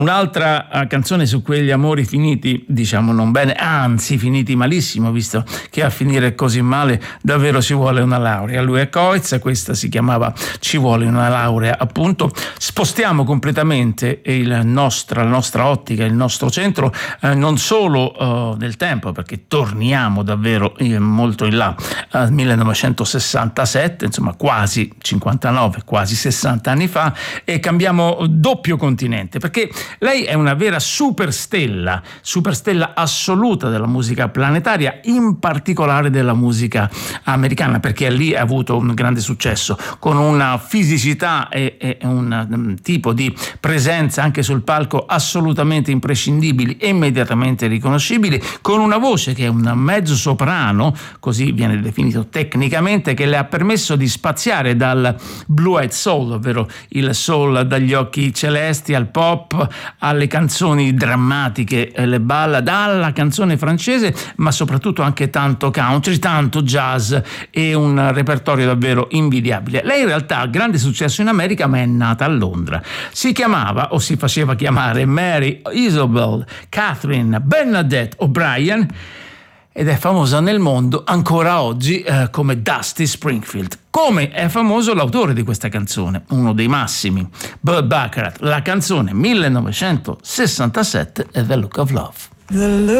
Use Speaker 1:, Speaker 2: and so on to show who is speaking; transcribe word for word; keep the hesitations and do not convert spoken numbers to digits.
Speaker 1: Un'altra uh, canzone su quegli amori finiti, diciamo non bene, anzi finiti malissimo, visto che a finire così male davvero ci vuole una laurea. Lui è Coez, questa si chiamava Ci vuole una laurea, appunto. Spostiamo completamente il nostro, la nostra ottica, il nostro centro, eh, non solo uh, nel tempo, perché torniamo davvero eh, molto in là, al millenovecentosessantasette, insomma quasi cinquantanove, quasi sessanta anni fa, e cambiamo doppio continente, perché lei è una vera superstella, superstella assoluta della musica planetaria, in particolare della musica americana, perché lì ha avuto un grande successo, con una fisicità e, e un um, tipo di presenza anche sul palco assolutamente imprescindibili e immediatamente riconoscibili, con una voce che è un mezzo soprano, così viene definito tecnicamente, che le ha permesso di spaziare dal blue-eyed soul, ovvero il soul dagli occhi celesti, al pop, alle canzoni drammatiche, le ballad, alla canzone francese, ma soprattutto anche tanto country, tanto jazz e un repertorio davvero invidiabile. Lei in realtà ha grande successo in America, ma è nata a Londra. Si chiamava, o si faceva chiamare, Mary Isabel Catherine Bernadette O'Brien, ed è famosa nel mondo ancora oggi eh, come Dusty Springfield. Come è famoso l'autore di questa canzone, uno dei massimi, Burt Bacharach. La canzone millenovecentosessantasette è The Look of Love. The